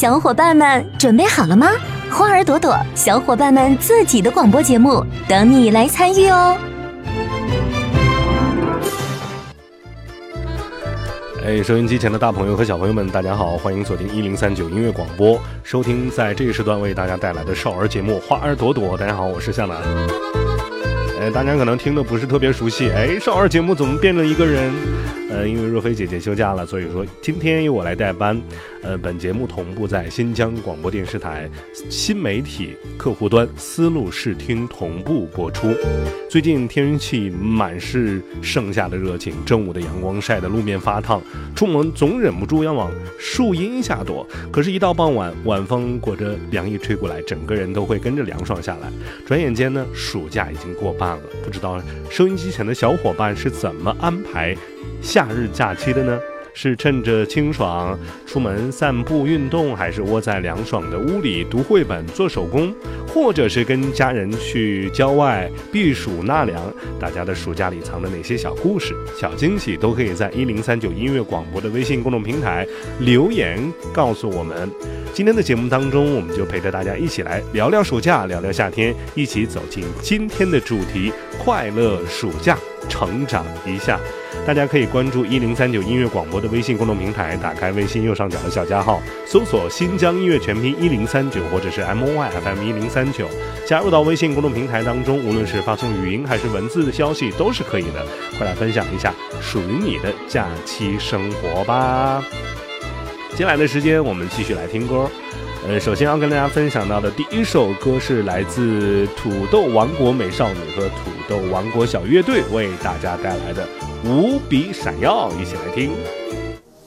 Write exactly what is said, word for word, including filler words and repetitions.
小伙伴们准备好了吗？花儿朵朵小伙伴们自己的广播节目等你来参与哦。 哎，收音机前的大朋友和小朋友们，大家好，欢迎锁定一零三九音乐广播，收听在这个时段为大家带来的少儿节目《花儿朵朵》。大家好，我是向南。哎，大家可能听的不是特别熟悉，哎，少儿节目怎么变了一个人？呃，因为若飞姐姐休假了，所以说今天由我来代班。呃，本节目同步在新疆广播电视台新媒体客户端丝路视听同步播出。最近天气满是盛夏的热情，正午的阳光晒得路面发烫，出门总忍不住要往树荫下躲。可是，一到傍晚，晚风裹着凉意吹过来，整个人都会跟着凉爽下来。转眼间呢，暑假已经过半了，不知道收音机前的小伙伴是怎么安排夏日假期的呢？是趁着清爽出门散步运动，还是窝在凉爽的屋里读绘本做手工，或者是跟家人去郊外避暑纳凉？大家的暑假里藏的哪些小故事小惊喜都可以在一零三九音乐广播的微信公众平台留言告诉我们。今天的节目当中，我们就陪着大家一起来聊聊暑假，聊聊夏天，一起走进今天的主题，快乐暑假，成长一下。大家可以关注一零三九音乐广播的微信公众平台，打开微信右上角的小加号，搜索新疆音乐全拼一零三九，或者是 M O Y F M 一零三九，加入到微信公众平台当中，无论是发送语音还是文字的消息都是可以的。快来分享一下属于你的假期生活吧。接下来的时间我们继续来听歌。呃，首先要跟大家分享到的第一首歌是来自土豆王国美少女和土豆王国小乐队为大家带来的无比闪耀，一起来听。